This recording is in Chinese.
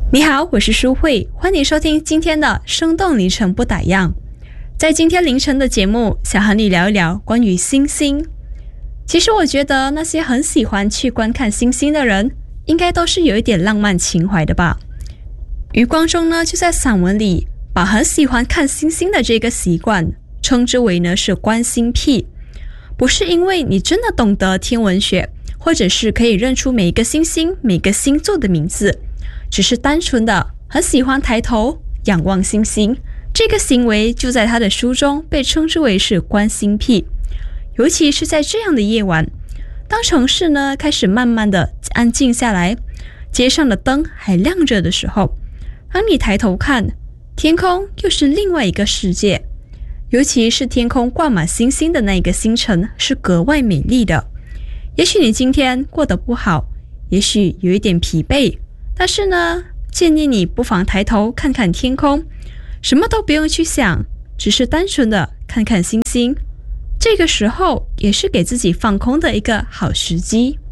你好，我是舒慧，欢迎收听今天的生动凌晨不打烊。在今天凌晨的节目，想和你聊一聊关于星星。其实我觉得那些很喜欢去观看星星的人，应该都是有一点浪漫情怀的吧。余光中呢，就在散文里把很喜欢看星星的这个习惯称之为呢是观星癖。不是因为你真的懂得天文学，或者是可以认出每一个星星每个星座的名字，只是单纯的很喜欢抬头仰望星星，这个行为就在他的书中被称之为是观星癖。尤其是在这样的夜晚，当城市呢开始慢慢的安静下来，街上的灯还亮着的时候，当你抬头看，天空又是另外一个世界。尤其是天空挂满星星的那个星辰是格外美丽的。也许你今天过得不好，也许有一点疲惫，但是呢，建议你不妨抬头看看天空，什么都不用去想，只是单纯的看看星星。这个时候也是给自己放空的一个好时机。